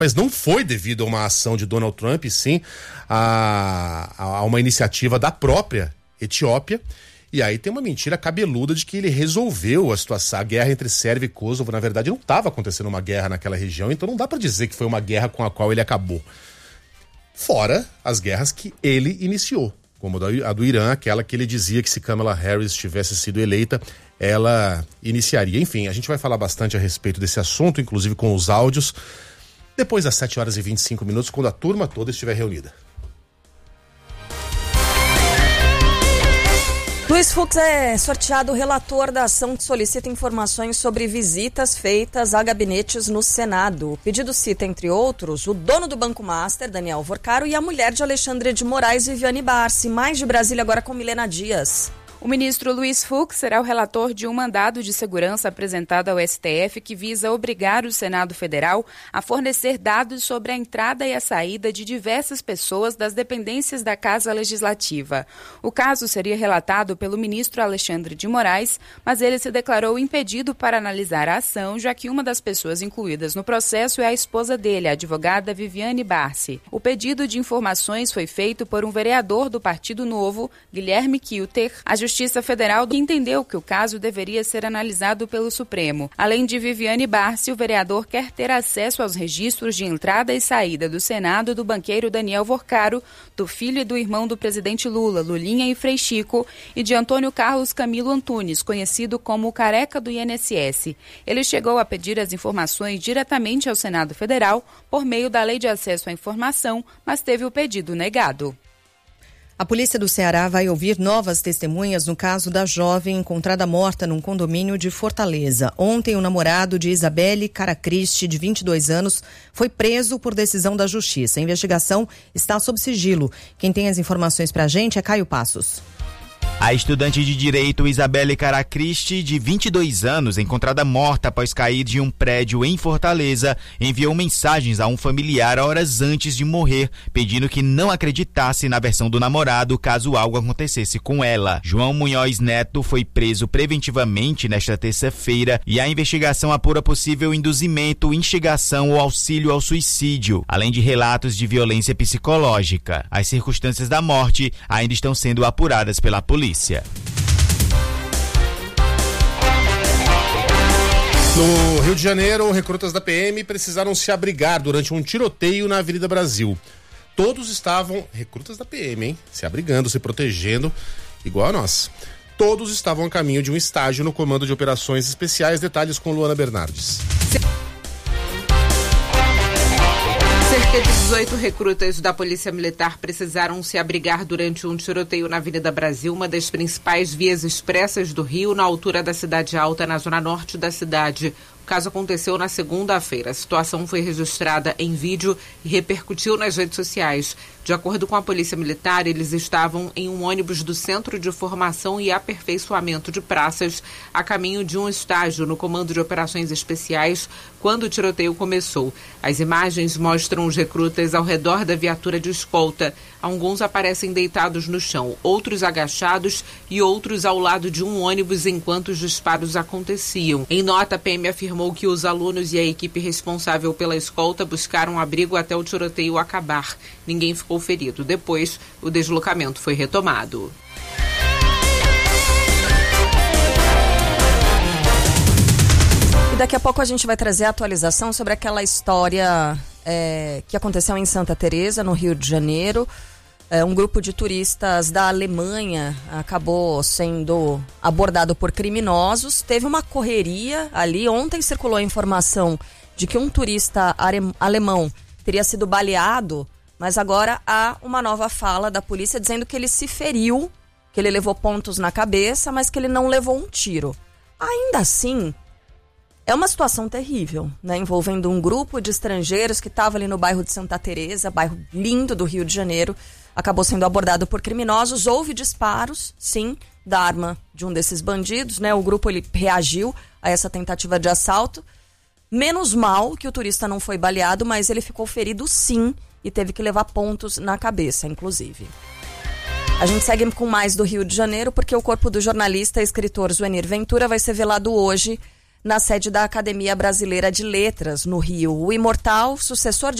Mas não foi devido a uma ação de Donald Trump, e sim a uma iniciativa da própria Etiópia. E aí tem uma mentira cabeluda de que ele resolveu a situação, a guerra entre Sérvia e Kosovo. Na verdade, não estava acontecendo uma guerra naquela região, então não dá para dizer que foi uma guerra com a qual ele acabou. Fora as guerras que ele iniciou, como a do Irã, aquela que ele dizia que se Kamala Harris tivesse sido eleita, ela iniciaria. Enfim, a gente vai falar bastante a respeito desse assunto, inclusive com os áudios, depois das 7h25, quando a turma toda estiver reunida. Luiz Fux é sorteado relator da ação que solicita informações sobre visitas feitas a gabinetes no Senado. O pedido cita, entre outros, o dono do Banco Master, Daniel Vorcaro, e a mulher de Alexandre de Moraes, Viviane Barsi. Mais de Brasília agora com Milena Dias. O ministro Luiz Fux será o relator de um mandado de segurança apresentado ao STF que visa obrigar o Senado Federal a fornecer dados sobre a entrada e a saída de diversas pessoas das dependências da Casa Legislativa. O caso seria relatado pelo ministro Alexandre de Moraes, mas ele se declarou impedido para analisar a ação, já que uma das pessoas incluídas no processo é a esposa dele, a advogada Viviane Barsi. O pedido de informações foi feito por um vereador do Partido Novo, Guilherme Kilter. A Justiça Federal entendeu que o caso deveria ser analisado pelo Supremo. Além de Viviane Barsi, o vereador quer ter acesso aos registros de entrada e saída do Senado do banqueiro Daniel Vorcaro, do filho e do irmão do presidente Lula, Lulinha e Frei Chico, e de Antônio Carlos Camilo Antunes, conhecido como o Careca do INSS. Ele chegou a pedir as informações diretamente ao Senado Federal por meio da Lei de Acesso à Informação, mas teve o pedido negado. A polícia do Ceará vai ouvir novas testemunhas no caso da jovem encontrada morta num condomínio de Fortaleza. Ontem, o namorado de Isabelle Caracristi, de 22 anos, foi preso por decisão da Justiça. A investigação está sob sigilo. Quem tem as informações pra gente é Caio Passos. A estudante de Direito Isabelle Caracristi, de 22 anos, encontrada morta após cair de um prédio em Fortaleza, enviou mensagens a um familiar horas antes de morrer, pedindo que não acreditasse na versão do namorado caso algo acontecesse com ela. João Munhoz Neto foi preso preventivamente nesta terça-feira e a investigação apura possível induzimento, instigação ou auxílio ao suicídio, além de relatos de violência psicológica. As circunstâncias da morte ainda estão sendo apuradas pela polícia. No Rio de Janeiro, recrutas da PM precisaram se abrigar durante um tiroteio na Avenida Brasil. Todos estavam, recrutas da PM, hein? Se abrigando, se protegendo, igual a nós. Todos estavam a caminho de um estágio no Comando de Operações Especiais. Detalhes com Luana Bernardes. Cerca de 18 recrutas da Polícia Militar precisaram se abrigar durante um tiroteio na Avenida Brasil, uma das principais vias expressas do Rio, na altura da Cidade Alta, na zona norte da cidade. O caso aconteceu na segunda-feira. A situação foi registrada em vídeo e repercutiu nas redes sociais. De acordo com a Polícia Militar, eles estavam em um ônibus do Centro de Formação e Aperfeiçoamento de Praças, a caminho de um estágio no Comando de Operações Especiais, quando o tiroteio começou. As imagens mostram os recrutas ao redor da viatura de escolta. Alguns aparecem deitados no chão, outros agachados e outros ao lado de um ônibus enquanto os disparos aconteciam. Em nota, a PM afirmou que os alunos e a equipe responsável pela escolta buscaram abrigo até o tiroteio acabar. Ninguém ficou ferido. Depois, o deslocamento foi retomado. E daqui a pouco a gente vai trazer a atualização sobre aquela história que aconteceu em Santa Teresa, no Rio de Janeiro. Um grupo de turistas da Alemanha acabou sendo abordado por criminosos. Teve uma correria ali. Ontem circulou a informação de que um turista alemão teria sido baleado, mas agora há uma nova fala da polícia dizendo que ele se feriu, que ele levou pontos na cabeça, mas que ele não levou um tiro. Ainda assim, é uma situação terrível, né? Envolvendo um grupo de estrangeiros que estava ali no bairro de Santa Teresa, bairro lindo do Rio de Janeiro, acabou sendo abordado por criminosos. Houve disparos, sim, da arma de um desses bandidos, né? O grupo ele reagiu a essa tentativa de assalto. Menos mal que o turista não foi baleado, mas ele ficou ferido sim e teve que levar pontos na cabeça, inclusive. A gente segue com mais do Rio de Janeiro porque o corpo do jornalista e escritor Zuenir Ventura vai ser velado hoje na sede da Academia Brasileira de Letras, no Rio. O imortal, sucessor de